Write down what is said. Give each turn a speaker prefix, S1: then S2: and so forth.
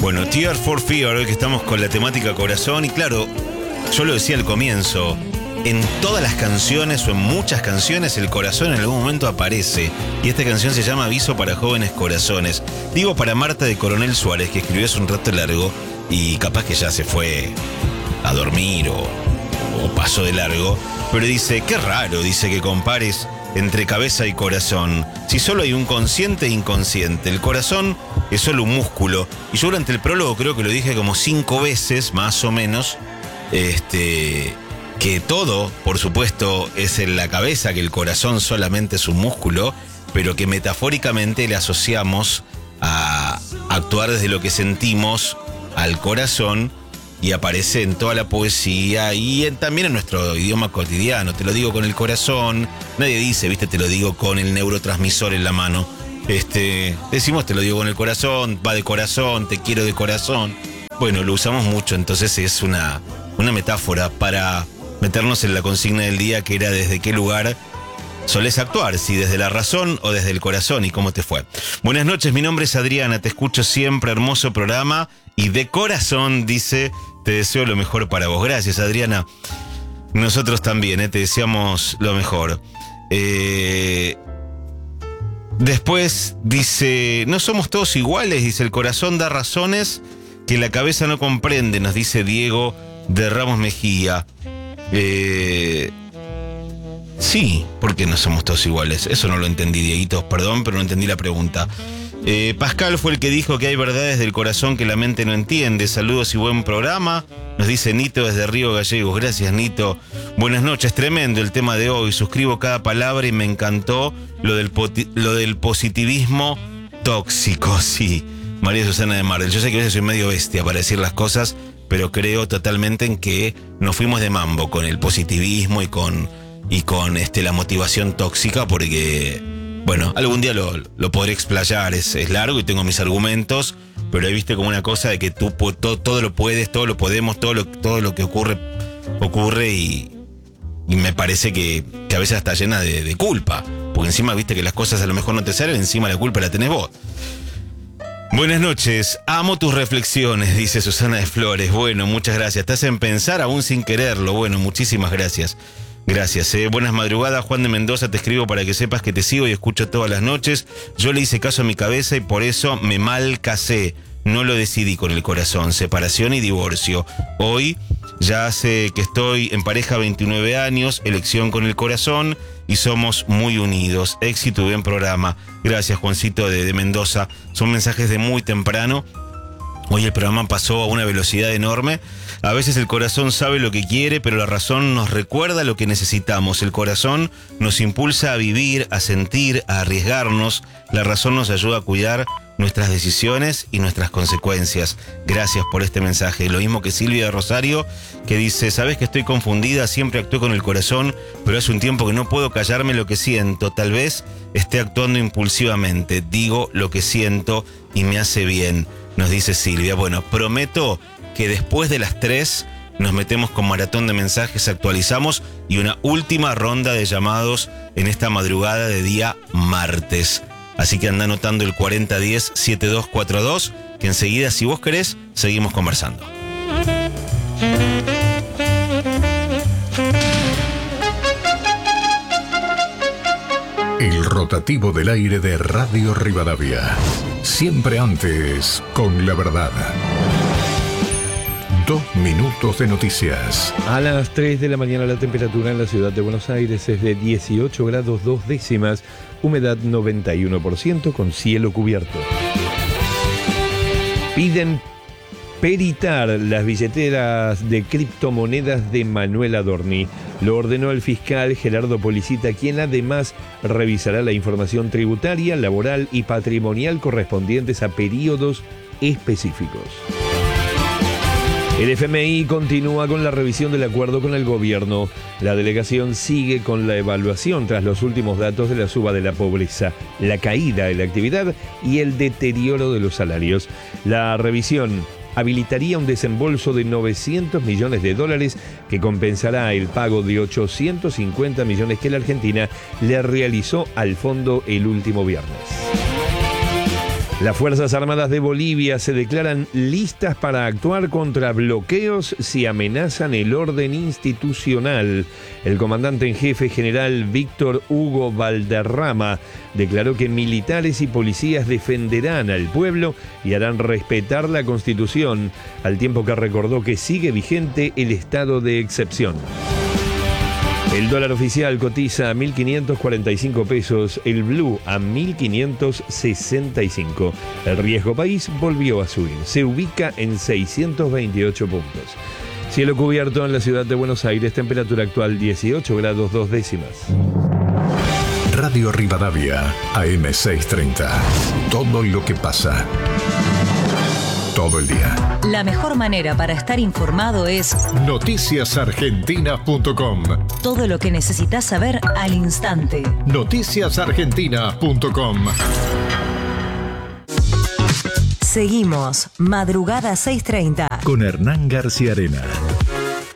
S1: Bueno, Tears for Fear, hoy que estamos con la temática corazón, y claro, yo lo decía al comienzo, en todas las canciones o en muchas canciones el corazón en algún momento aparece, y esta canción se llama Aviso para Jóvenes Corazones. Digo para Marta de Coronel Suárez, que escribió hace un rato largo y capaz que ya se fue a dormir o pasó de largo, pero dice, qué raro, dice, que compares entre cabeza y corazón, si solo hay un consciente e inconsciente. El corazón es solo un músculo, y yo durante el prólogo creo que lo dije como 5 veces, más o menos, que todo, por supuesto, es en la cabeza, que el corazón solamente es un músculo, pero que metafóricamente le asociamos a actuar desde lo que sentimos al corazón, y aparece en toda la poesía y también en nuestro idioma cotidiano. Te lo digo con el corazón, nadie dice, viste, te lo digo con el neurotransmisor en la mano. Decimos te lo digo con el corazón, va de corazón, te quiero de corazón. Bueno, lo usamos mucho, entonces es una metáfora para meternos en la consigna del día, que era desde qué lugar solés actuar, si desde la razón o desde el corazón, y cómo te fue. Buenas noches, mi nombre es Adriana, te escucho siempre, hermoso programa, y de corazón, dice, te deseo lo mejor para vos. Gracias, Adriana. Nosotros también, te deseamos lo mejor. Después dice, no somos todos iguales, dice, el corazón da razones que la cabeza no comprende, nos dice Diego de Ramos Mejía. Sí, porque no somos todos iguales. Eso no lo entendí, Dieguito, perdón, pero no entendí la pregunta. Pascal fue el que dijo que hay verdades del corazón que la mente no entiende. Saludos y buen programa, nos dice Nito desde Río Gallegos. Gracias, Nito. Buenas noches, tremendo el tema de hoy. Suscribo cada palabra y me encantó lo del positivismo tóxico. Sí, María Susana de Marvel. Yo sé que a veces soy medio bestia para decir las cosas, pero creo totalmente en que nos fuimos de mambo con el positivismo y con la motivación tóxica, porque, bueno, algún día lo podré explayar, es largo y tengo mis argumentos, pero ahí viste como una cosa de que tú todo lo puedes, todo lo podemos, todo lo que ocurre y me parece que a veces está llena de culpa, porque encima viste que las cosas a lo mejor no te salen, encima la culpa la tenés vos. Buenas noches, amo tus reflexiones, dice Susana de Flores. Bueno, muchas gracias, te hacen pensar aún sin quererlo. Bueno, muchísimas gracias. Gracias, Buenas madrugadas, Juan de Mendoza, te escribo para que sepas que te sigo y escucho todas las noches. Yo le hice caso a mi cabeza y por eso me mal casé. No lo decidí con el corazón, separación y divorcio. Hoy ya hace que estoy en pareja 29 años, elección con el corazón y somos muy unidos. Éxito y buen programa. Gracias, Juancito de Mendoza. Son mensajes de muy temprano. Hoy el programa pasó a una velocidad enorme. A veces el corazón sabe lo que quiere, pero la razón nos recuerda lo que necesitamos. El corazón nos impulsa a vivir, a sentir, a arriesgarnos. La razón nos ayuda a cuidar nuestras decisiones y nuestras consecuencias. Gracias por este mensaje. Lo mismo que Silvia de Rosario, que dice, sabes que estoy confundida, siempre actué con el corazón, pero hace un tiempo que no puedo callarme lo que siento. Tal vez esté actuando impulsivamente. Digo lo que siento y me hace bien, nos dice Silvia. Bueno, prometo que después de las 3 nos metemos con maratón de mensajes, actualizamos y una última ronda de llamados en esta madrugada de día martes. Así que anda anotando el 4010-7242, que enseguida, si vos querés, seguimos conversando.
S2: El rotativo del aire de Radio Rivadavia. Siempre antes, con la verdad. 2 minutos de noticias.
S3: A las 3 de la mañana la temperatura en la ciudad de Buenos Aires es de 18 grados 2 décimas, humedad 91% con cielo cubierto. Piden peritar las billeteras de criptomonedas de Manuel Adorni. Lo ordenó el fiscal Gerardo Policita, quien además revisará la información tributaria, laboral y patrimonial correspondientes a periodos específicos. El FMI continúa con la revisión del acuerdo con el gobierno. La delegación sigue con la evaluación tras los últimos datos de la suba de la pobreza, la caída de la actividad y el deterioro de los salarios. La revisión habilitaría un desembolso de $900 millones que compensará el pago de 850 millones que la Argentina le realizó al fondo el último viernes. Las Fuerzas Armadas de Bolivia se declaran listas para actuar contra bloqueos si amenazan el orden institucional. El comandante en jefe general Víctor Hugo Valderrama declaró que militares y policías defenderán al pueblo y harán respetar la Constitución, al tiempo que recordó que sigue vigente el estado de excepción. El dólar oficial cotiza a 1.545 pesos, el blue a 1.565. El riesgo país volvió a subir, se ubica en 628 puntos. Cielo cubierto en la ciudad de Buenos Aires, temperatura actual 18 grados 2 décimas.
S2: Radio Rivadavia, AM630. Todo lo que pasa. Todo el día.
S4: La mejor manera para estar informado es
S2: noticiasargentinas.com.
S4: todo lo que necesitas saber al instante.
S2: Noticiasargentinas.com.
S4: Seguimos, Madrugada 6:30.
S2: Con Hernán García Arena.